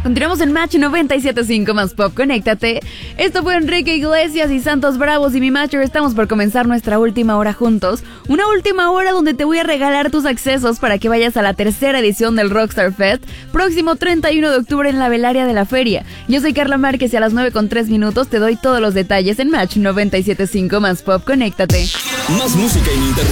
Continuamos en Match 97.5 más Pop, conéctate. Esto fue Enrique Iglesias y Santos Bravos y mi Matcher. Estamos por comenzar nuestra última hora juntos. Una última hora donde te voy a regalar tus accesos para que vayas a la tercera edición del Rockstar Fest, próximo 31 de octubre en la Velaria de la Feria. Yo soy Carla Márquez y a las 9:03 te doy todos los detalles en Match 97.5 más Pop, conéctate. Más música ininterrumpida.